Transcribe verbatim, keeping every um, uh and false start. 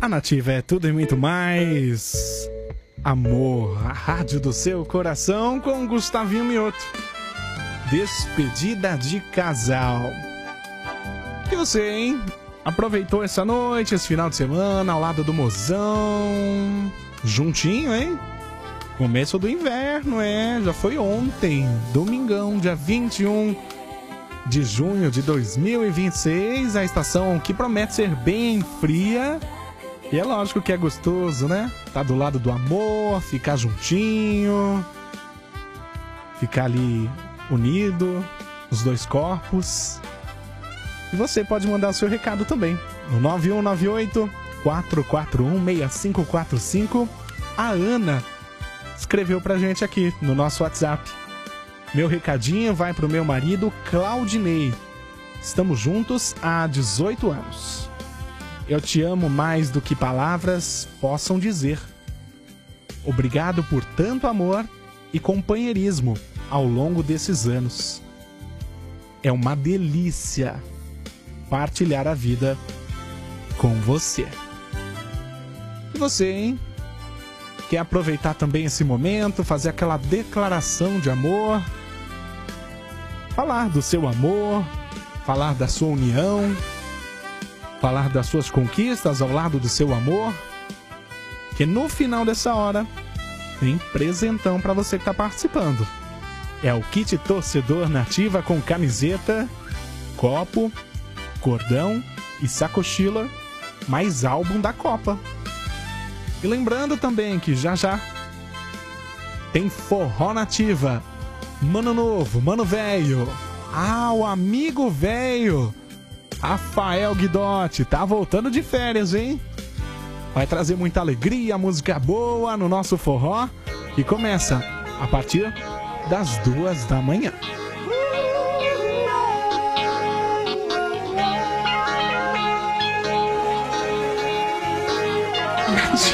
A Nativa é tudo e muito mais. Amor, a rádio do seu coração com Gustavinho Mioto. Despedida de casal. E você, hein? Aproveitou essa noite, esse final de semana, ao lado do mozão? Juntinho, hein? Começo do inverno, é. Já foi ontem, domingão, dia vinte e um de junho de dois mil e vinte e seis. A estação que promete ser bem fria. E é lógico que é gostoso, né? Tá do lado do amor, ficar juntinho, ficar ali unido, os dois corpos. E você pode mandar o seu recado também no nove um nove oito, quatro quatro um, seis cinco quatro cinco. A Ana escreveu pra gente aqui no nosso WhatsApp. Meu recadinho vai pro meu marido Claudinei. Estamos juntos há dezoito anos. Eu te amo mais do que palavras possam dizer. Obrigado por tanto amor e companheirismo ao longo desses anos. É uma delícia partilhar a vida com você. E você, hein? Quer aproveitar também esse momento, fazer aquela declaração de amor, falar do seu amor, falar da sua união, falar das suas conquistas ao lado do seu amor? Que no final dessa hora tem presentão para você que está participando. É o kit torcedor Nativa com camiseta, copo, cordão e sacochila, mais álbum da Copa. E lembrando também que já já tem Forró Nativa, Mano Novo, Mano Velho. Ah, o amigo velho Rafael Guidotti tá voltando de férias, hein? Vai trazer muita alegria, música boa no nosso forró, que começa a partir das duas da manhã.